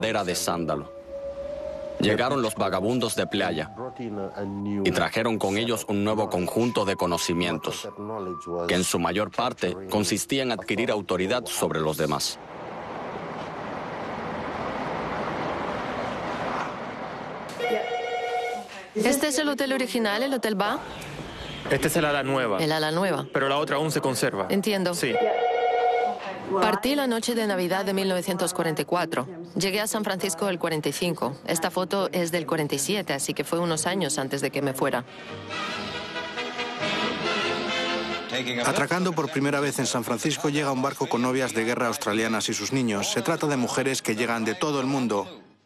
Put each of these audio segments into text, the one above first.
Era de sándalo. Llegaron los vagabundos de playa y trajeron con ellos un nuevo conjunto de conocimientos, que en su mayor parte consistía en adquirir autoridad sobre los demás. ¿Este es el hotel original, el Hotel Ba? Este es el ala nueva. El ala nueva. Pero la otra aún se conserva. Entiendo. Sí. Partí la noche de Navidad de 1944. Llegué a San Francisco el 45. Esta foto es del 47, así que fue unos años antes de que me fuera. Atracando por primera vez en San Francisco llega un barco con novias de guerra australianas y sus niños. Se trata de mujeres que llegan de todo el mundo.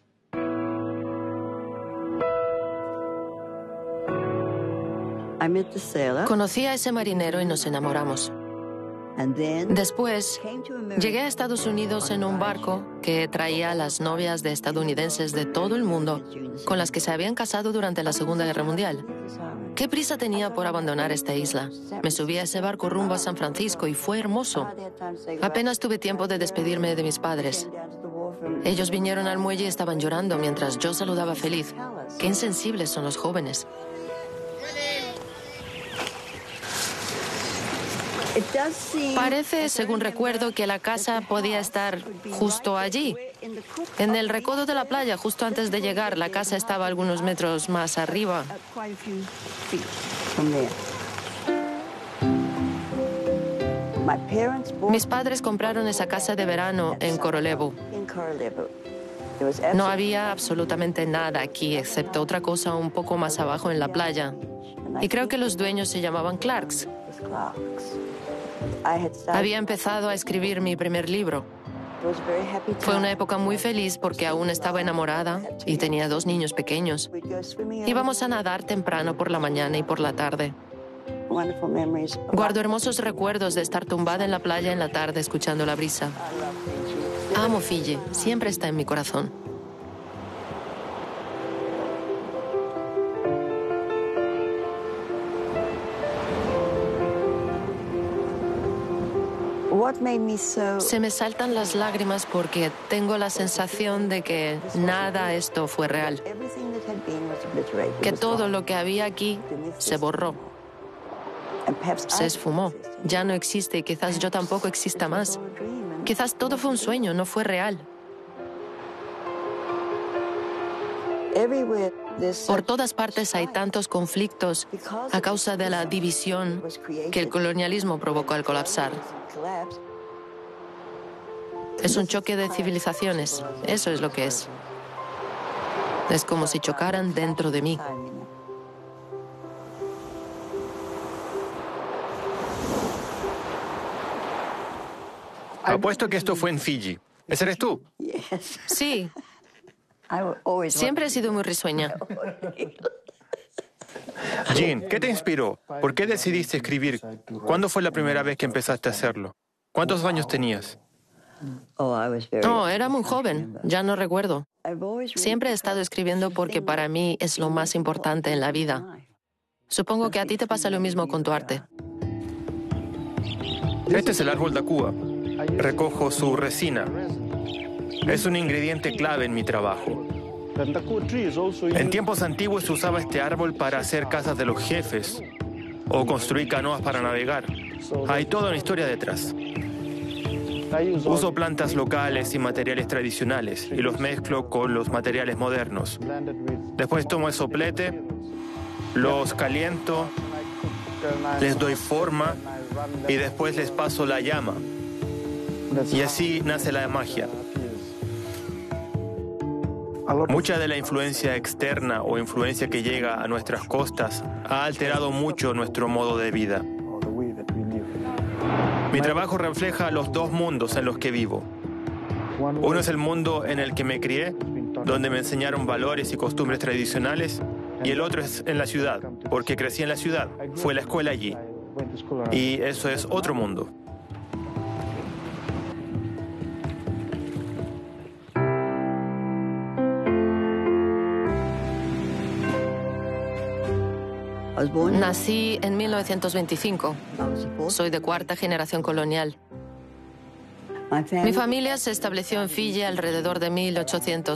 Conocí a ese marinero y nos enamoramos. Después, llegué a Estados Unidos en un barco que traía a las novias de estadounidenses de todo el mundo con las que se habían casado durante la Segunda Guerra Mundial. ¿Qué prisa tenía por abandonar esta isla? Me subí a ese barco rumbo a San Francisco y fue hermoso. Apenas tuve tiempo de despedirme de mis padres. Ellos vinieron al muelle y estaban llorando mientras yo saludaba feliz. Qué insensibles son los jóvenes. Parece, según recuerdo, que la casa podía estar justo allí, en el recodo de la playa, justo antes de llegar. La casa estaba algunos metros más arriba. Mis padres compraron esa casa de verano en Korolevu. No había absolutamente nada aquí, excepto otra cosa un poco más abajo en la playa. Y creo que los dueños se llamaban Clarks. Había empezado a escribir mi primer libro. Fue una época muy feliz porque aún estaba enamorada y tenía 2 niños pequeños. Íbamos a nadar temprano por la mañana y por la tarde. Guardo hermosos recuerdos de estar tumbada en la playa en la tarde escuchando la brisa. Amo Fiyi, siempre está en mi corazón. Se me saltan las lágrimas porque tengo la sensación de que nada de esto fue real. Que todo lo que había aquí se borró. Se esfumó. Ya no existe y quizás yo tampoco exista más. Quizás todo fue un sueño, no fue real. Por todas partes hay tantos conflictos a causa de la división que el colonialismo provocó al colapsar. Es un choque de civilizaciones, eso es lo que es. Es como si chocaran dentro de mí. Apuesto que esto fue en Fiyi. ¿Ese eres tú? Sí. Siempre he sido muy risueña. Jean, ¿qué te inspiró? ¿Por qué decidiste escribir? ¿Cuándo fue la primera vez que empezaste a hacerlo? ¿Cuántos años tenías? No, era muy joven, ya no recuerdo. Siempre he estado escribiendo porque para mí es lo más importante en la vida. Supongo que a ti te pasa lo mismo con tu arte. Este es el árbol Dakua. Recojo su resina. Es un ingrediente clave en mi trabajo. En tiempos antiguos se usaba este árbol para hacer casas de los jefes o construir canoas para navegar. Hay toda una historia detrás. Uso plantas locales y materiales tradicionales y los mezclo con los materiales modernos. Después tomo el soplete, los caliento, les doy forma y después les paso la llama. Y así nace la magia. Mucha de la influencia externa o influencia que llega a nuestras costas ha alterado mucho nuestro modo de vida. Mi trabajo refleja los 2 mundos en los que vivo. Uno es el mundo en el que me crié, donde me enseñaron valores y costumbres tradicionales, y el otro es en la ciudad, porque crecí en la ciudad, fue la escuela allí. Y eso es otro mundo. Nací en 1925. Soy de 4ª generación colonial. Mi familia se estableció en Fiyi alrededor de 1800.